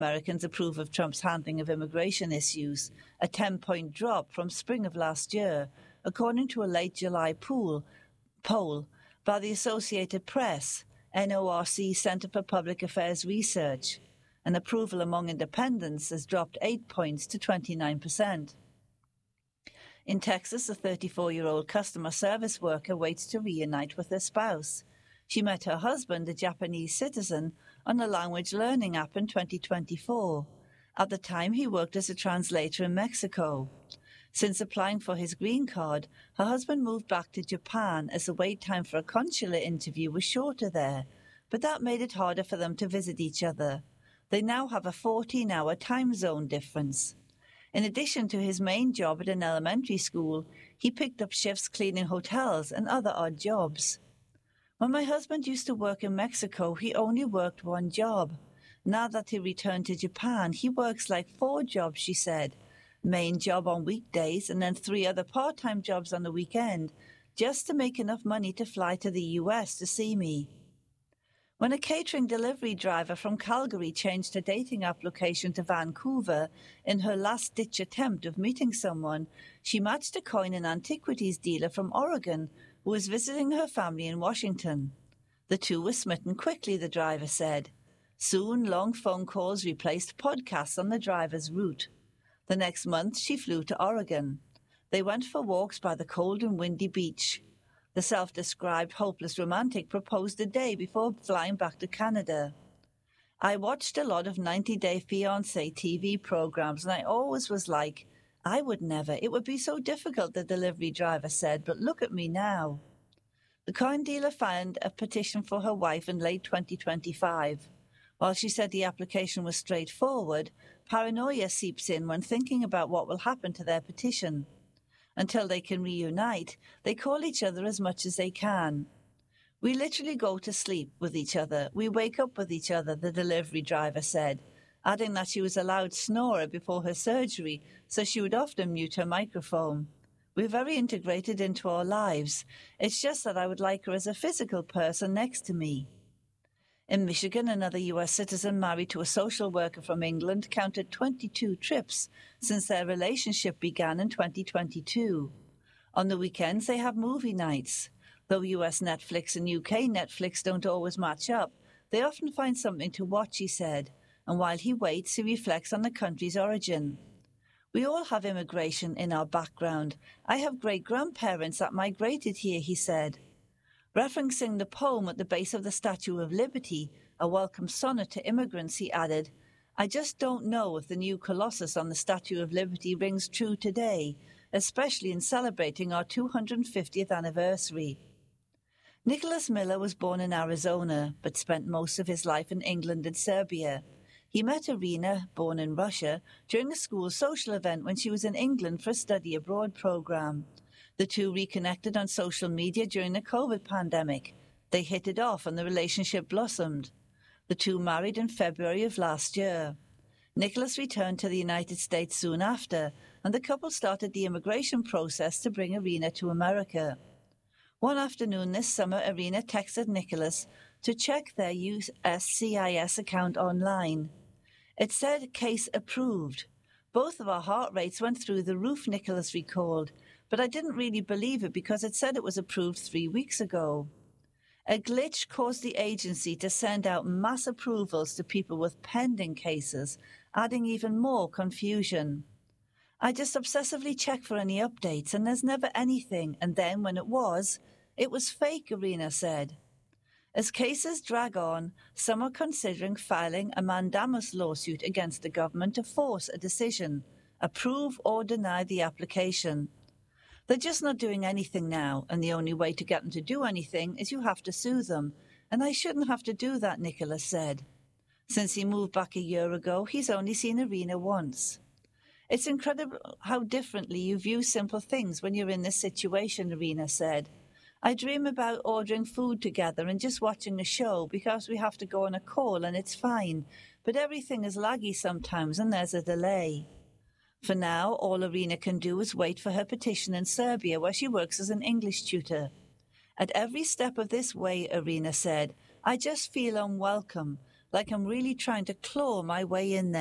Americans approve of Trump's handling of immigration issues, a 10-point drop from spring of last year, according to a late July poll by the Associated Press, NORC Center for Public Affairs Research. And approval among independents has dropped 8 points to 29%. In Texas, a 34-year-old customer service worker waits to reunite with her spouse. She met her husband, a Japanese citizen, on a language learning app in 2024. At the time, he worked as a translator in Mexico. Since applying for his green card, her husband moved back to Japan as the wait time for a consular interview was shorter there, but that made it harder for them to visit each other. They now have a 14-hour time zone difference. In addition to his main job at an elementary school, he picked up shifts cleaning hotels and other odd jobs. When my husband used to work in Mexico, he only worked one job. Now that he returned to Japan, he works like 4 jobs, she said. Main job on weekdays and then 3 other part-time jobs on the weekend, just to make enough money to fly to the US to see me. When a catering delivery driver from Calgary changed her dating app location to Vancouver in her last-ditch attempt of meeting someone, she matched a coin and antiquities dealer from Oregon who was visiting her family in Washington. The two were smitten quickly, the driver said. Soon, long phone calls replaced podcasts on the driver's route. The next month, she flew to Oregon. They went for walks by the cold and windy beach. The self-described hopeless romantic proposed a day before flying back to Canada. I watched a lot of 90 Day Fiancé TV programs, and I always was like, I would never. It would be so difficult, the delivery driver said, but look at me now. The coin dealer filed a petition for her wife in late 2025. While she said the application was straightforward, paranoia seeps in when thinking about what will happen to their petition. Until they can reunite, they call each other as much as they can. We literally go to sleep with each other. We wake up with each other, the delivery driver said, adding that she was a loud snorer before her surgery, so she would often mute her microphone. We're very integrated into our lives. It's just that I would like her as a physical person next to me. In Michigan, another U.S. citizen married to a social worker from England counted 22 trips since their relationship began in 2022. On the weekends, they have movie nights. Though U.S. Netflix and UK Netflix don't always match up, they often find something to watch, he said. And while he waits, he reflects on the country's origin. We all have immigration in our background. I have great-grandparents that migrated here, he said. Referencing the poem at the base of the Statue of Liberty, a welcome sonnet to immigrants, he added, I just don't know if the new Colossus on the Statue of Liberty rings true today, especially in celebrating our 250th anniversary. Nicholas Miller was born in Arizona, but spent most of his life in England and Serbia. He met Irina, born in Russia, during a school social event when she was in England for a study abroad program. The two reconnected on social media during the COVID pandemic. They hit it off and the relationship blossomed. The two married in February of last year. Nicholas returned to the United States soon after, and the couple started the immigration process to bring Irina to America. One afternoon this summer, Irina texted Nicholas to check their USCIS account online. It said case approved. Both of our heart rates went through the roof, Nicholas recalled, but I didn't really believe it because it said it was approved 3 weeks ago. A glitch caused the agency to send out mass approvals to people with pending cases, adding even more confusion. I just obsessively check for any updates, and there's never anything, and then when it was fake, Irina said. As cases drag on, some are considering filing a mandamus lawsuit against the government to force a decision, approve or deny the application. They're just not doing anything now, and the only way to get them to do anything is you have to sue them, and I shouldn't have to do that, Nicholas said. Since he moved back a year ago, he's only seen Irina once. It's incredible how differently you view simple things when you're in this situation, Irina said. I dream about ordering food together and just watching a show because we have to go on a call and it's fine, but everything is laggy sometimes and there's a delay. For now, all Irina can do is wait for her petition in Serbia, where she works as an English tutor. At every step of this way, Irina said, I just feel unwelcome. like I'm really trying to claw my way in there.